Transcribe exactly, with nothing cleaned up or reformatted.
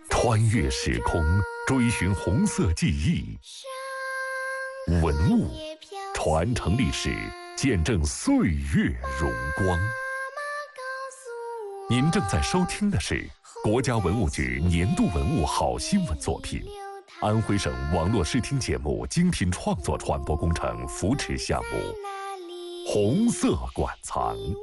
穿越时空，追寻红色记忆，文物传承历史，见证岁月荣光。您正在收听的是国家文物局年度文物好新闻作品，安徽省网络视听节目精品创作传播工程扶持项目，红色馆藏。